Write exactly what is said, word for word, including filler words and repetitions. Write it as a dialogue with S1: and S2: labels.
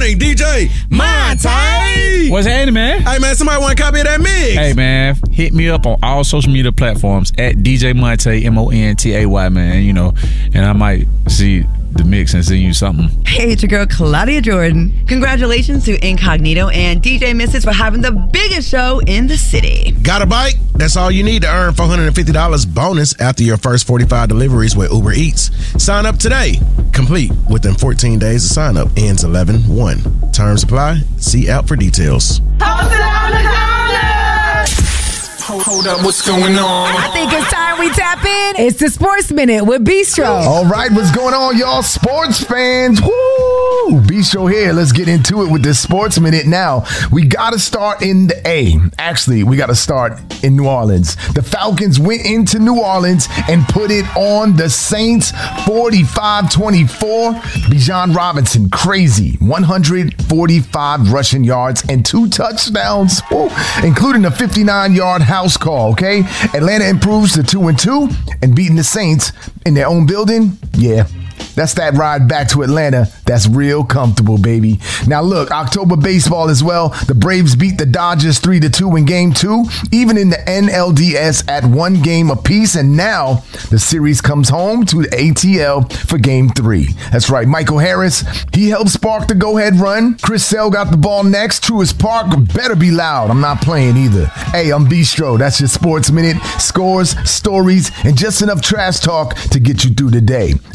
S1: morning, D J Monte.
S2: What's happening, man?
S1: Hey, man, somebody want a copy of that mix?
S2: Hey, man, hit me up on all social media platforms at D J Monte, M O N T A Y, man, you know, and I might see the mix and send you something.
S3: Hey, it's your girl, Claudia Jordan. Congratulations to Incognito and D J Misfits for having the biggest show in the city.
S1: Got a bike? That's all you need to earn four hundred fifty dollars bonus after your first forty-five deliveries with Uber Eats. Sign up today. Complete within fourteen days of sign up. Ends eleven one. Terms apply. See app for details.
S4: Post it on the corner. Hold, hold up, what's going on?
S5: I think it's time we tap in. It's the Sports Minute with Bistro.
S6: All right, what's going on, y'all sports fans? Woo! Bistro here. Let's get into it with this Sports Minute now. We got to start in the A. Actually, we got to start in New Orleans. The Falcons went into New Orleans and put it on the Saints forty-five twenty-four. Bijan Robinson, crazy. one hundred forty-five rushing yards and two touchdowns, woo, including a fifty-nine-yard house call, okay? Atlanta improves to two and two and beating the Saints in their own building. Yeah. That's that ride back to Atlanta. That's real comfortable, baby. Now, look, October baseball as well. The Braves beat the Dodgers three to two in game two, even in the N L D S at one game apiece. And now the series comes home to the A T L for game three. That's right. Michael Harris, he helped spark the go-ahead run. Chris Sale got the ball next. Truist Park better be loud. I'm not playing either. Hey, I'm Bistro. That's your Sports Minute. Scores, stories, and just enough trash talk to get you through the day.